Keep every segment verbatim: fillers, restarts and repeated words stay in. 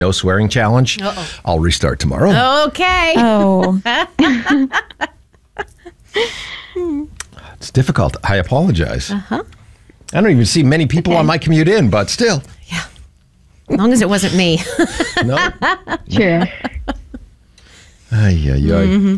no swearing challenge. Uh-oh. I'll restart tomorrow. Okay. Oh. It's difficult. I apologize. Uh-huh. I don't even see many people Okay. on my commute in, but still. Yeah. As long as it wasn't me. No. Sure. Ay, ay, ay. Mm-hmm.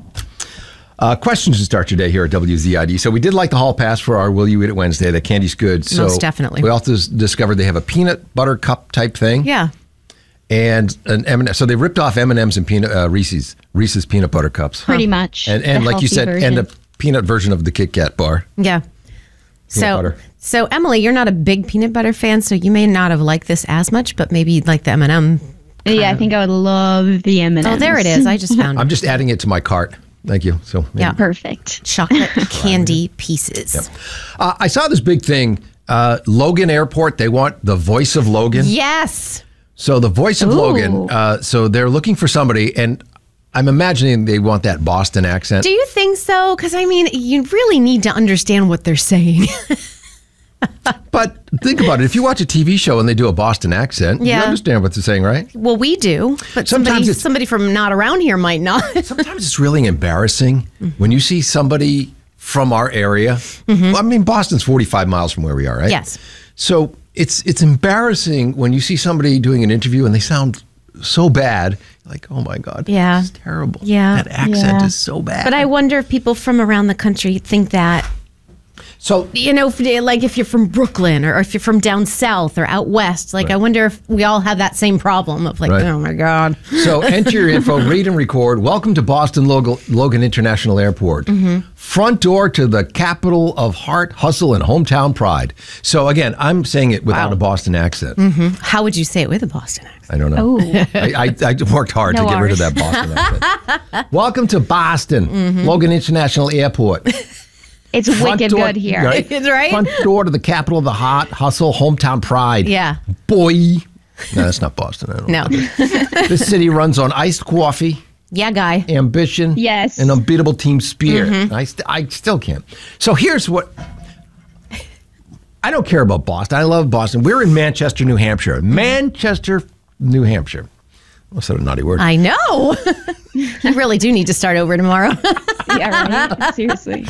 Uh, questions to start your day here at W Z I D. So we did like the hall pass for our Will You Eat It Wednesday. The candy's good. So Most definitely. We also s- discovered they have a peanut butter cup type thing. Yeah. And an M and M. So they ripped off M and M's and peanut uh, Reese's Reese's peanut butter cups. Pretty much. And and The like you healthy said, version. and a peanut version of the Kit Kat bar. Yeah. So, butter. so Emily, you're not a big peanut butter fan, so you may not have liked this as much, but maybe you'd like the M and M. Yeah, I think I would love the M and M's. Oh, there it is. I just found I'm it. just adding it to my cart. Thank you. So maybe- Yeah. Perfect. Chocolate candy pieces. Uh, I saw this big thing. Uh, Logan Airport. They want the voice of Logan. Yes. So the voice of Ooh. Logan. Uh, so they're looking for somebody, and I'm imagining they want that Boston accent. Do you think so? Because, I mean, you really need to understand what they're saying. But think about it. If you watch a T V show and they do a Boston accent, Yeah. you understand what they're saying, right? Well, we do, but Sometimes somebody, it's- somebody from not around here might not. Sometimes it's really embarrassing when you see somebody from our area. Well, I mean, Boston's forty-five miles from where we are, right? Yes. So it's it's embarrassing when you see somebody doing an interview and they sound so bad. Like, oh my God, Yeah. it's terrible. Yeah. That accent Yeah. is so bad. But I wonder if people from around the country think that, so you know, if, like if you're from Brooklyn or if you're from down south or out west, like I wonder if we all have that same problem of like, Right. oh my God. So enter your info, read and record. Welcome to Boston Logan, Logan International Airport. Front door to the capital of heart, hustle, and hometown pride. So again, I'm saying it without Wow. a Boston accent. How would you say it with a Boston accent? I don't know. Oh. I, I, I worked hard No to get rid of R's. that Boston accent. Welcome to Boston, Logan International Airport. It's Front wicked door- good here. Right? It's right. Front door to the capital of the heart, hustle, hometown pride. Yeah. Boy. No, that's not Boston. I don't No. know. This city runs on iced coffee, Yeah, guy. ambition, Yes. and unbeatable team spirit. Mm-hmm. I, st- I still can't. So here's what I don't care about Boston. I love Boston. We're in Manchester, New Hampshire. Manchester, New Hampshire. I said a naughty word. I know. You really do need to start over tomorrow. Yeah, right. Seriously.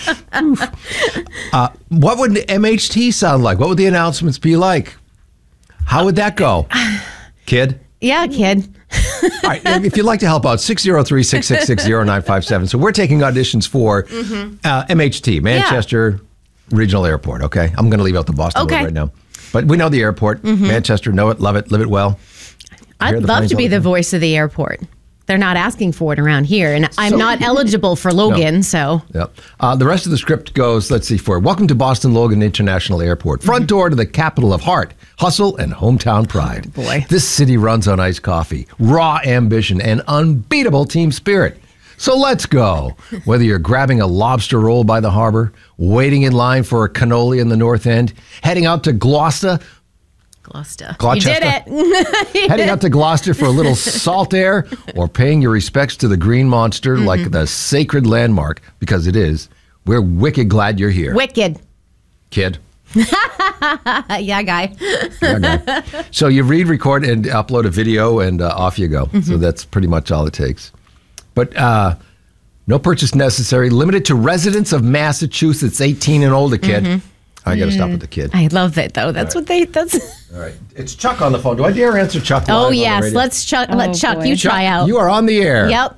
What would M H T sound like? What would the announcements be like? How would that go? Kid? Yeah, kid. All right, if you'd like to help out, six oh three, six six six, oh nine five seven. So we're taking auditions for uh, M H T, Manchester Regional Airport, okay? I'm going to leave out the Boston Okay. word right now. But we know the airport. Manchester, know it, love it, live it well. Hear I'd the love planes to all be the the time. voice of the airport. They're not asking for it around here, and I'm So- not eligible for Logan, so Yep. Uh, the rest of the script goes, let's see, for Welcome to Boston Logan International Airport. Front door to the capital of heart, hustle, and hometown pride. Oh, boy. This city runs on iced coffee, raw ambition, and unbeatable team spirit. So let's go. Whether you're grabbing a lobster roll by the harbor, waiting in line for a cannoli in the North End, heading out to Gloucester, Gloucester. Gloucester. You did it. heading out to Gloucester for a little salt air, or paying your respects to the Green Monster like the sacred landmark, because it is. We're wicked glad you're here. Wicked. Kid. Uh, yeah, guy. Yeah, guy. So you read, record, and upload a video, and uh, off you go. So that's pretty much all it takes. But uh, no purchase necessary. Limited to residents of Massachusetts, eighteen and older, kid. I got to stop with the kid. I love it though. That's what they. That's. All right. It's Chuck on the phone. Do I dare answer Chuck? live Oh on the yes. radio? Let's Chuck. Oh, let Chuck. boy. You Chuck, try out. You are on the air. Yep.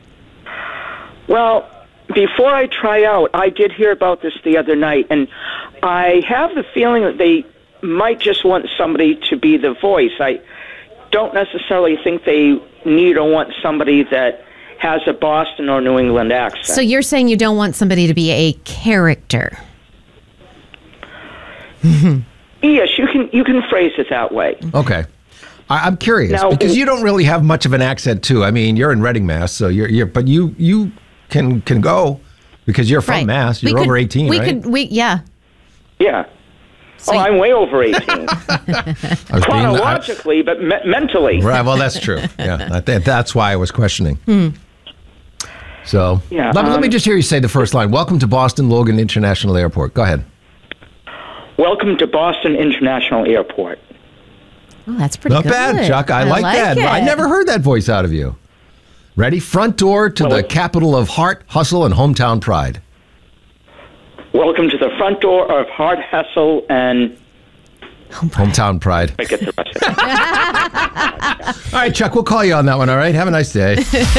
Well, before I try out, I did hear about this the other night, and I have the feeling that they might just want somebody to be the voice. I don't necessarily think they need or want somebody that has a Boston or New England accent. So you're saying you don't want somebody to be a character? Yes, you can you can phrase it that way. Okay. I, I'm curious Now- because you don't really have much of an accent, too. I mean, you're in Reading, Mass, so you're, you're but you you can can go because you're from Right. Mass. We You're could- over eighteen, We right? could. We yeah. Yeah. So oh, you- I'm way over eighteen. I was being- I- Chronologically, but me- mentally. Right. Well, that's true. Yeah. I think that's why I was questioning. So Yeah, let, me- let me um, just hear you say the first line. Welcome to Boston Logan International Airport. Go ahead. Welcome to Boston International Airport. Oh, that's pretty Not good. bad, Chuck. I, like, that. it. I never heard that voice out of you. Ready? Front door to Well, the capital of heart, hustle, and hometown pride. Welcome to the front door of Heart, Hustle, and Hometown pride. I get the rest of it. All right, Chuck, we'll call you on that one, all right? Have a nice day.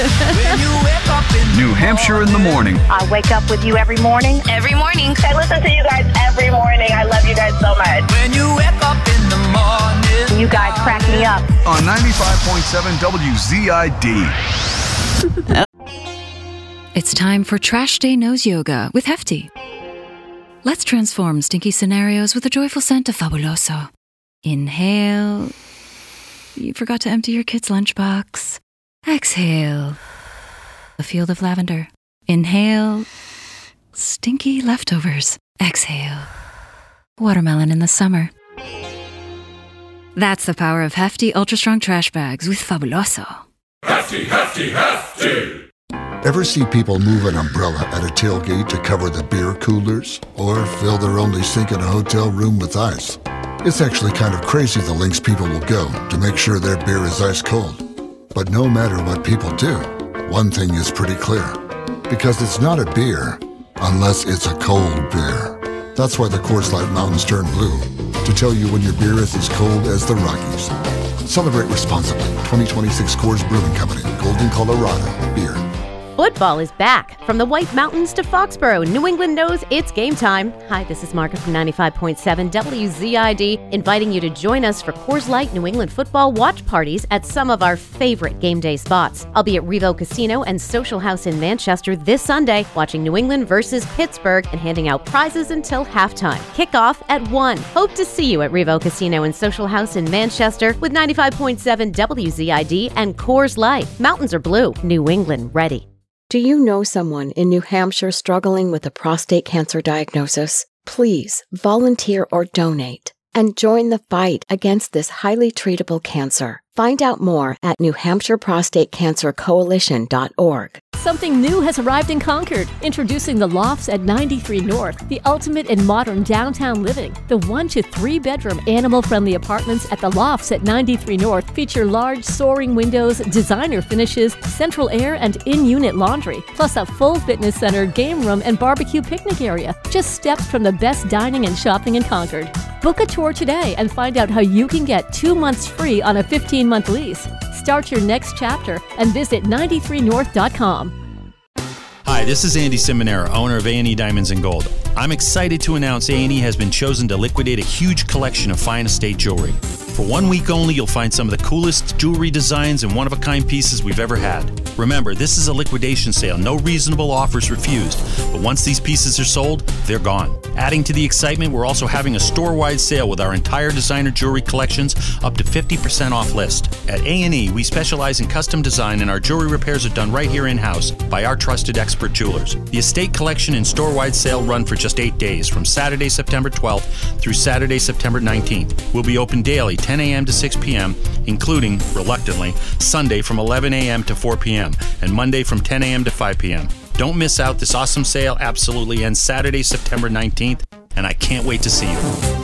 New Hampshire in the morning. I wake up with you every morning. Every morning. I listen to you guys every morning. I love you guys so much. When you wake up in the morning. You guys crack me up. On ninety-five point seven W Z I D. It's time for Trash Day Nose Yoga with Hefty. Let's transform stinky scenarios with a joyful scent of Fabuloso. Inhale. You forgot to empty your kid's lunchbox. Exhale. A field of lavender. Inhale. Stinky leftovers. Exhale. Watermelon in the summer. That's the power of Hefty Ultra Strong Trash Bags with Fabuloso. Hefty, hefty, hefty! Ever see people move an umbrella at a tailgate to cover the beer coolers? Or fill their only sink in a hotel room with ice? It's actually kind of crazy the lengths people will go to make sure their beer is ice cold. But no matter what people do, one thing is pretty clear. Because it's not a beer unless it's a cold beer. That's why the Coors Light Mountains turn blue. To tell you when your beer is as cold as the Rockies. Celebrate responsibly. twenty twenty-six Coors Brewing Company. Golden, Colorado. Beer. Football is back. From the White Mountains to Foxborough, New England knows it's game time. Hi, this is Margaret from ninety-five point seven W Z I D, inviting you to join us for Coors Light New England football watch parties at some of our favorite game day spots. I'll be at Revo Casino and Social House in Manchester this Sunday, watching New England versus Pittsburgh and handing out prizes until halftime. Kickoff at one. Hope to see you at Revo Casino and Social House in Manchester with ninety-five point seven W Z I D and Coors Light. Mountains are blue. New England ready. Do you know someone in New Hampshire struggling with a prostate cancer diagnosis? Please volunteer or donate and join the fight against this highly treatable cancer. Find out more at New Hampshire Prostate Cancer Coalition dot org. Something new has arrived in Concord. Introducing the Lofts at ninety-three North, the ultimate in modern downtown living. The one to three bedroom animal-friendly apartments at the Lofts at ninety-three North feature large soaring windows, designer finishes, central air, and in-unit laundry, plus a full fitness center, game room, and barbecue picnic area. Just steps from the best dining and shopping in Concord. Book a tour today and find out how you can get two months free on a fifteen month lease. Start your next chapter and visit ninety-three north dot com. Hi, this is Andy Simonera, owner of A and E Diamonds and Gold. I'm excited to announce A and E has been chosen to liquidate a huge collection of fine estate jewelry. For one week only, you'll find some of the coolest jewelry designs and one-of-a-kind pieces we've ever had. Remember, this is a liquidation sale. No reasonable offers refused. But once these pieces are sold, they're gone. Adding to the excitement, we're also having a store-wide sale with our entire designer jewelry collections up to fifty percent off list. At A and E, we specialize in custom design, and our jewelry repairs are done right here in-house by our trusted expert jewelers. The estate collection and store-wide sale run for just eight days, from Saturday, September twelfth through Saturday, September nineteenth. We'll be open daily, ten a.m. to six p.m., including, reluctantly, Sunday from eleven a.m. to four p.m., and Monday from ten a.m. to five p.m. Don't miss out. This awesome sale absolutely ends Saturday, September nineteenth, and I can't wait to see you.